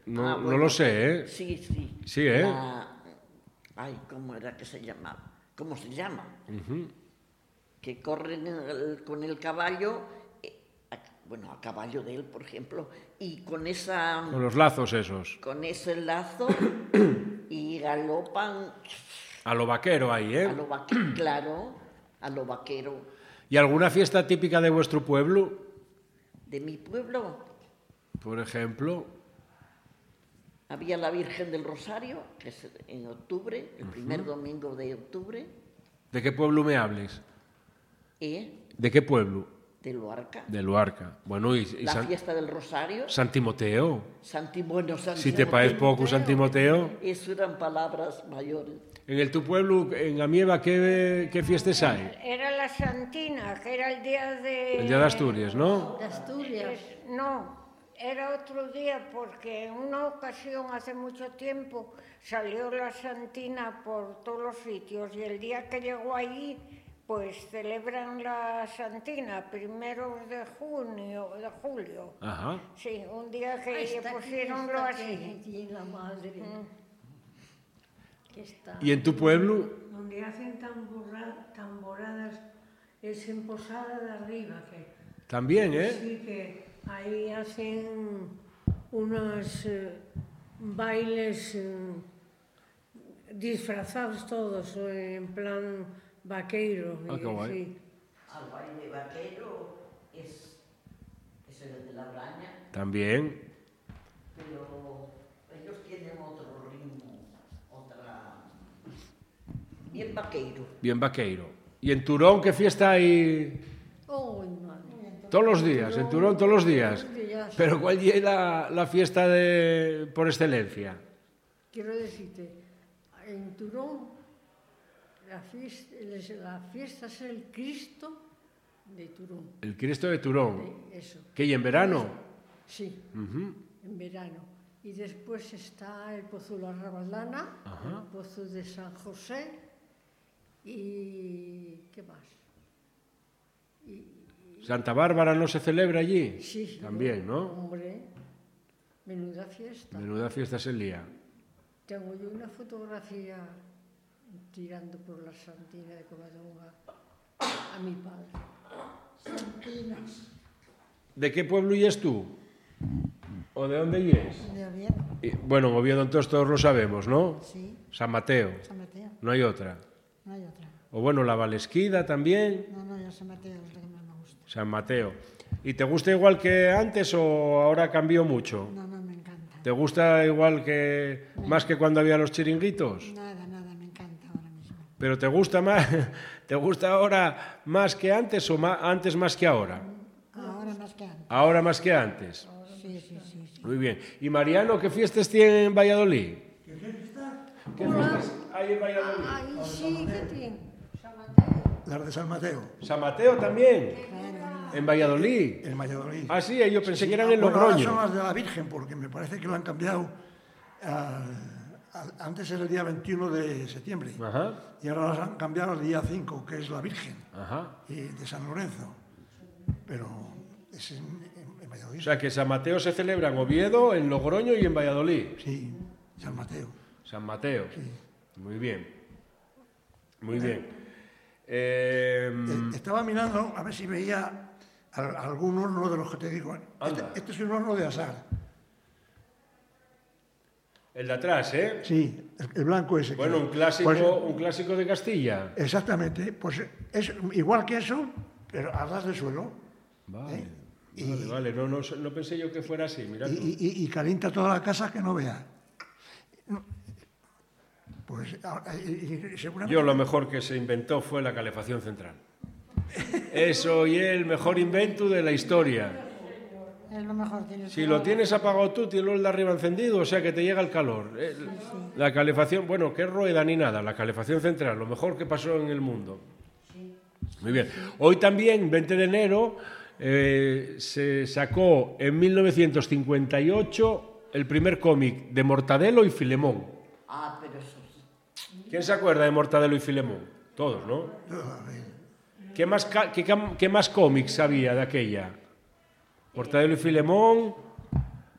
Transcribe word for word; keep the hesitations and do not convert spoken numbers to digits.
No, Ah, no bueno. lo sé, ¿eh? Sí, sí. Sí, ¿eh? La- Ay, ¿cómo era que se llamaba? ¿Cómo se llama? Ujú. Que corren el- con el caballo, eh, a- bueno, a caballo de él, por ejemplo, y con esa, Con los lazos esos. con ese lazo y galopan A lo vaquero ahí, ¿eh? a lo vaquero, claro, a lo vaquero ¿Y alguna fiesta típica de vuestro pueblo? de mi pueblo. Por ejemplo. Había la Virgen del Rosario, que es en octubre, el primer domingo de octubre, ¿De qué pueblo me hables? y ¿De qué pueblo? de Luarca. De Luarca. Bueno, y, y La San, fiesta del Rosario, San Timoteo. Santi, bueno, San Si te parece poco San Timoteo. Eso eran palabras mayores. En el tu pueblo, en Amieva, ¿qué, qué fiestas hay? Era la Santina, que era el día de... El día de Asturias, ¿no? De Asturias. Es- no, era otro día porque en una ocasión, hace mucho tiempo, salió la Santina por todos los sitios y el día que llegó allí, pues celebran la Santina, primeros de junio, de julio. Ajá. Sí, un día que Ah, está aquí, pusieronlo está aquí, así. allí la madre. Que está. ¿Y en tu pueblo? Donde hacen tambora- tamboradas es en Posada de Arriba, que También, ¿eh? sí que ahí hacen unos eh, bailes eh, disfrazados todos, eh, en plan vaqueiro. Ah, y- qué guay. sí. Al baile vaquero es, es el de la braña, También. pero ellos tienen otro ritmo, otra... Bien vaqueiro. Bien vaqueiro. ¿Y en Turón qué fiesta hay? Uy, madre. Todos los días, en Turón todos los días. Todos los días. Pero ¿cuál es la, la fiesta de, por excelencia? Quiero decirte, en Turón, la fiesta, la fiesta es el Cristo de Turón. El Cristo de Turón. de Eso. ¿Qué, y en verano? Sí, Ujú. en verano. Y después está el Pozo de la Rabaldana, Ajá. el Pozo de San José y... ¿qué más? Y, ¿Santa Bárbara no se celebra allí? sí, También, ¿no? Hombre, menuda fiesta. Menuda fiesta es el día. Tengo yo una fotografía tirando por la Santina de Covadonga a mi padre. Santinas. ¿De qué pueblo es tú? ¿O de dónde es? De Oviedo, Y, bueno, en Oviedo entonces todos lo sabemos, ¿no? sí, San Mateo. San Mateo, No hay otra. no hay otra. O bueno, la Valesquida también. No, no, yo San Mateo es lo que más me gusta. San Mateo. ¿Y te gusta igual que antes o ahora cambió mucho? No, no, me encanta. ¿Te gusta igual que más que cuando había los chiringuitos? Nada, nada, me encanta ahora mismo. ¿Pero te gusta más, te gusta ahora más que antes o ma- antes más que ahora? Ahora más que antes. Ahora más que antes. Sí, sí, sí, sí. Muy bien. ¿Y Mariano qué fiestas tiene en Valladolid? ¿Qué fiestas hay en Valladolid? Ay, sí, ¿qué tiene? Las de San Mateo, San Mateo también. En Valladolid. en Valladolid. Ah, sí, yo pensé que eran en Bueno, ahora son Logroño. las de la Virgen, porque me parece que lo han cambiado. al- al- antes era el día veintiuno de septiembre Ajá, y ahora las han cambiado al día cinco, que es la Virgen ajá. y de San Lorenzo. Pero es en, en- en Valladolid. O sea que San Mateo se celebra en Oviedo, en Logroño y en Valladolid. Sí, San Mateo. San Mateo. Sí. Muy bien. Muy bien. Eh, Eh, Estaba mirando a ver si veía al- algún horno de los que te digo. Este, Anda. este es un horno de asar. el de atrás, ¿eh? Sí, el, el blanco ese. que- Bueno, un clásico, Pues, un clásico de Castilla. exactamente, pues es igual que eso, pero a ras de suelo. Vale, ¿eh? Y, vale, vale. No, no, no pensé yo que fuera así. Mira tú. y, y- y calienta toda la casa que no vea. Pues ahora, y- y seguramente... Yo lo mejor que se inventó fue la calefacción central. Eso y el mejor invento de la historia. Es lo mejor. Tienes Si que- lo tienes apagado tú, tienes el de arriba encendido, o sea que te llega el calor. Eh, La calefacción, bueno, qué rueda ni nada, la calefacción central, lo mejor que pasó en el mundo. Muy bien. Hoy también, veinte de enero, eh, se sacó en mil novecientos cincuenta y ocho el primer cómic de Mortadelo y Filemón. Ah, pero eso... ¿Quién se acuerda de Mortadelo y Filemón? Todos, ¿no? ¿Qué más, ca- qué, cam- qué más cómics había de aquella? Mortadelo y Filemón,